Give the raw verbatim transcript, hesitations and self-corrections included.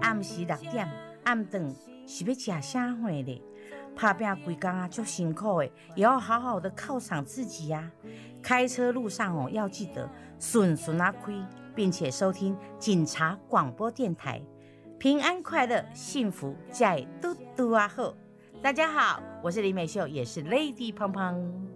暗时六点暗顿是要吃啥货咧？打拼规工啊，足辛苦的，也要好好的犒赏自己呀、啊。开车路上哦，要记得顺顺啊开，并且收听警察广播电台，平安快乐，幸福在嘟嘟啊好。大家好，我是李美秀，也是 Lady 胖胖。